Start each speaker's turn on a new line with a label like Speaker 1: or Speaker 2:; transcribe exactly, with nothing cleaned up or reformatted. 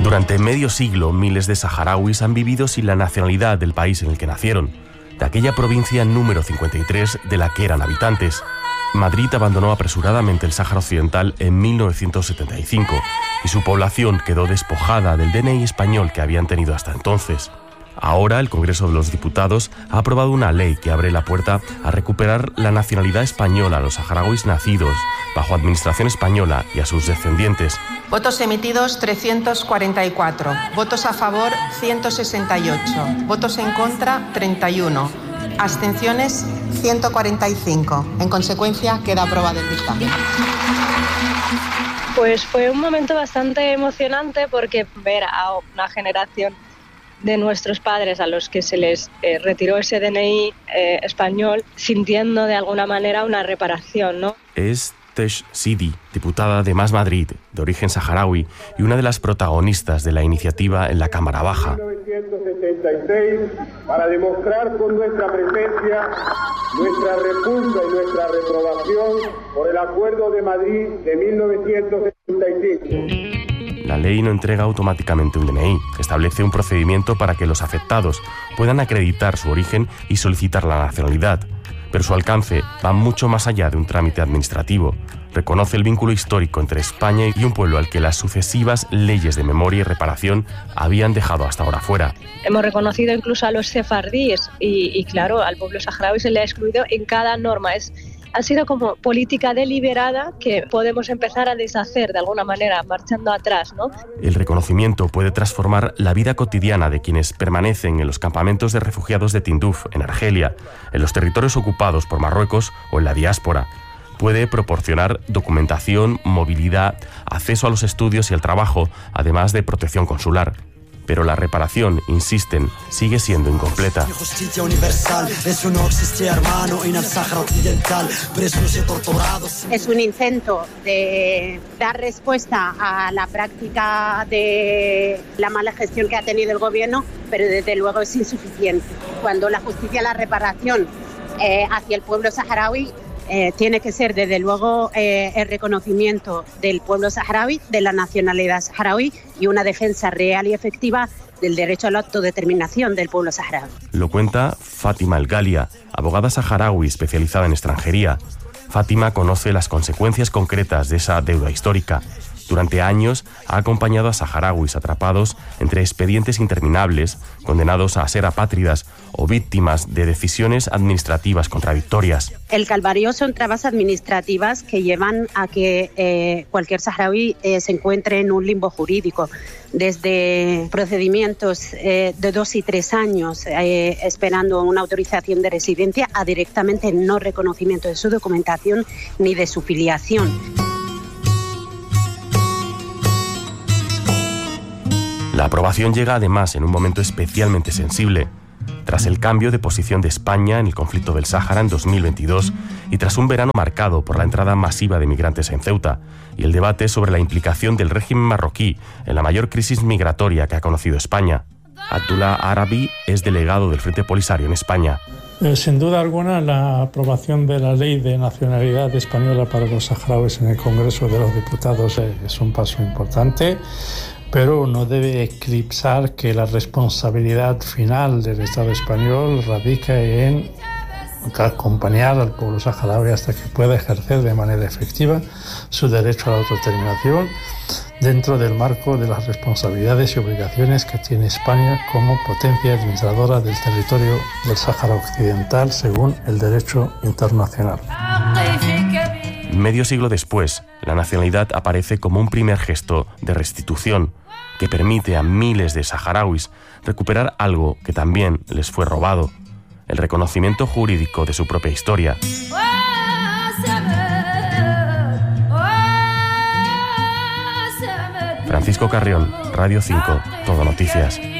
Speaker 1: Durante medio siglo, miles de saharauis han vivido sin la nacionalidad del país en el que nacieron, de aquella provincia número cincuenta y tres de la que eran habitantes. Madrid abandonó apresuradamente el Sáhara Occidental en mil novecientos setenta y cinco y su población quedó despojada del D N I español que habían tenido hasta entonces. Ahora, el Congreso de los Diputados ha aprobado una ley que abre la puerta a recuperar la nacionalidad española a los saharauis nacidos bajo administración española y a sus descendientes.
Speaker 2: Votos emitidos trescientos cuarenta y cuatro, votos a favor ciento sesenta y ocho, votos en contra treinta y uno, abstenciones ciento cuarenta y cinco. En consecuencia, queda aprobado el dictamen.
Speaker 3: Pues fue un momento bastante emocionante porque ver a una generación de nuestros padres a los que se les eh, retiró ese D N I eh, español sintiendo de alguna manera una reparación, ¿no?
Speaker 1: Es Tesh Sidi, diputada de Más Madrid, de origen saharaui, y una de las protagonistas de la iniciativa en la Cámara Baja.
Speaker 4: mil novecientos setenta y seis, para demostrar con nuestra presencia nuestra repulsa y nuestra reprobación por el Acuerdo de Madrid de mil novecientos setenta y cinco.
Speaker 1: La ley no entrega automáticamente un D N I, establece un procedimiento para que los afectados puedan acreditar su origen y solicitar la nacionalidad, pero su alcance va mucho más allá de un trámite administrativo. Reconoce el vínculo histórico entre España y un pueblo al que las sucesivas leyes de memoria y reparación habían dejado hasta ahora fuera.
Speaker 3: Hemos reconocido incluso a los sefardíes y, y claro, al pueblo saharaui se le ha excluido en cada norma. Es Ha sido como política deliberada que podemos empezar a deshacer de alguna manera, marchando atrás, ¿no?
Speaker 1: El reconocimiento puede transformar la vida cotidiana de quienes permanecen en los campamentos de refugiados de Tinduf, en Argelia, en los territorios ocupados por Marruecos o en la diáspora. Puede proporcionar documentación, movilidad, acceso a los estudios y al trabajo, además de protección consular. Pero la reparación, insisten, sigue siendo incompleta.
Speaker 5: Es un intento de dar respuesta a la práctica de la mala gestión que ha tenido el gobierno, pero desde luego es insuficiente. Cuando la justicia, la reparación eh, hacia el pueblo saharaui Eh, tiene que ser, desde luego, eh, el reconocimiento del pueblo saharaui, de la nacionalidad saharaui y una defensa real y efectiva del derecho a la autodeterminación del pueblo saharaui.
Speaker 1: Lo cuenta Fátima El Galia, abogada saharaui especializada en extranjería. Fátima conoce las consecuencias concretas de esa deuda histórica. Durante años ha acompañado a saharauis atrapados entre expedientes interminables, condenados a ser apátridas o víctimas de decisiones administrativas contradictorias.
Speaker 5: El calvario son trabas administrativas que llevan a que eh, cualquier saharaui eh, se encuentre en un limbo jurídico, desde procedimientos eh, de dos y tres años eh, esperando una autorización de residencia a directamente no reconocimiento de su documentación ni de su filiación.
Speaker 1: La aprobación llega además en un momento especialmente sensible, tras el cambio de posición de España en el conflicto del Sáhara en dos mil veintidós y tras un verano marcado por la entrada masiva de migrantes en Ceuta y el debate sobre la implicación del régimen marroquí en la mayor crisis migratoria que ha conocido España. Abdullah Arabi es delegado del Frente Polisario en España.
Speaker 6: Eh, sin duda alguna, la aprobación de la ley de nacionalidad española para los saharauis en el Congreso de los Diputados eh, es un paso importante, pero no debe eclipsar que la responsabilidad final del Estado español radica en acompañar al pueblo saharaui hasta que pueda ejercer de manera efectiva su derecho a la autodeterminación dentro del marco de las responsabilidades y obligaciones que tiene España como potencia administradora del territorio del Sáhara Occidental según el derecho internacional.
Speaker 1: Medio siglo después, la nacionalidad aparece como un primer gesto de restitución que permite a miles de saharauis recuperar algo que también les fue robado, el reconocimiento jurídico de su propia historia. Francisco Carrión, Radio cinco, Todo Noticias.